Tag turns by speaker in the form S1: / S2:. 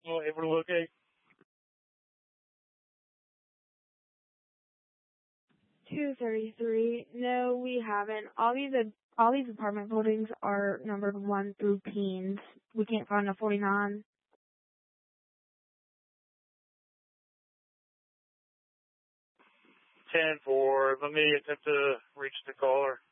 S1: able to locate?
S2: 233. No, we haven't. All these apartment buildings are numbered 1 through teens. We can't find a 49.
S1: 10-4. Let me attempt to reach the caller.